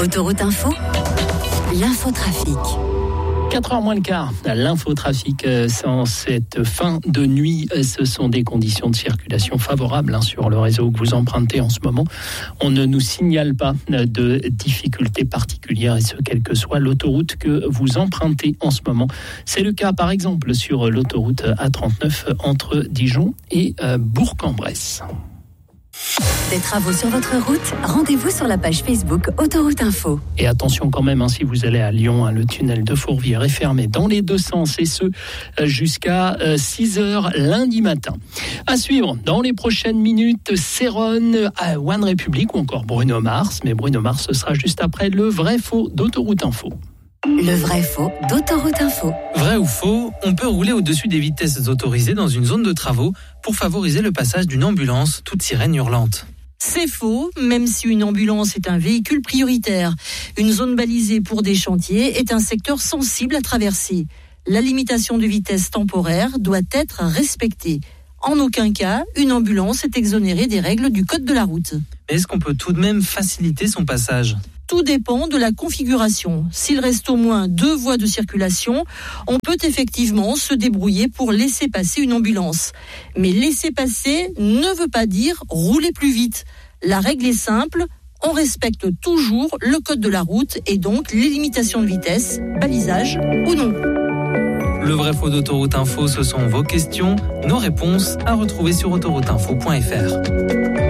Autoroute Info, l'infotrafic. 4h moins le quart, l'infotrafic en cette fin de nuit, ce sont des conditions de circulation favorables sur le réseau que vous empruntez en ce moment. On ne nous signale pas de difficultés particulières et ce, quelle que soit l'autoroute que vous empruntez en ce moment. C'est le cas par exemple sur l'autoroute A39 entre Dijon et Bourg-en-Bresse. Des travaux sur votre route, rendez-vous sur la page Facebook Autoroute Info. Et attention quand même, si vous allez à Lyon, le tunnel de Fourvière est fermé dans les deux sens et ce jusqu'à 6h lundi matin. À suivre dans les prochaines minutes, Céronne, One Republic ou encore Bruno Mars. Mais Bruno Mars, ce sera juste après le vrai-faux d'Autoroute Info. Le vrai-faux d'Autoroute Info. Vrai ou faux, on peut rouler au-dessus des vitesses autorisées dans une zone de travaux pour favoriser le passage d'une ambulance, toute sirène hurlante. C'est faux, même si une ambulance est un véhicule prioritaire. Une zone balisée pour des chantiers est un secteur sensible à traverser. La limitation de vitesse temporaire doit être respectée. En aucun cas, une ambulance est exonérée des règles du code de la route. Mais est-ce qu'on peut tout de même faciliter son passage ? Tout dépend de la configuration. S'il reste au moins 2 voies de circulation, on peut effectivement se débrouiller pour laisser passer une ambulance. Mais laisser passer ne veut pas dire rouler plus vite. La règle est simple, on respecte toujours le code de la route et donc les limitations de vitesse, balisage ou non. Le vrai-faux d'Autoroute Info, ce sont vos questions, nos réponses à retrouver sur autorouteinfo.fr.